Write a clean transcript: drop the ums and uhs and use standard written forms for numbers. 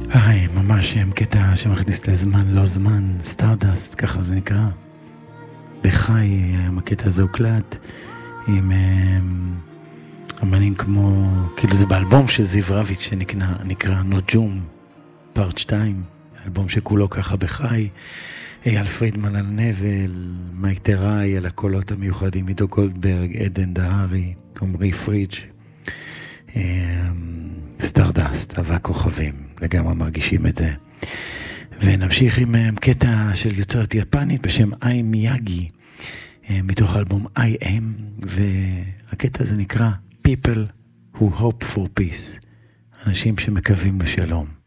היי, ממש קטע שמכניס לזמן, לא זמן, סטארדסט, ככה זה נקרא. בחי, הקטע הזה הוקלט עם אמנים כמו, כאילו זה באלבום של זיו רביץ שנקרא נוג'ום, פארט 2, אלבום שכולו ככה בחי. אייל פרידמן על נבל, מייק טראי על הקולות המיוחדים, עידו גולדברג, עדן דהרי, עומרי פריג', סטארדסט, אבק כוכבים, לגמרי מרגישים את זה. ונמשיך עם קטע של יוצרת יפנית בשם איי מיאגי, מתוך האלבום I Am, והקטע הזה נקרא People Who Hope for Peace, אנשים שמקווים לשלום.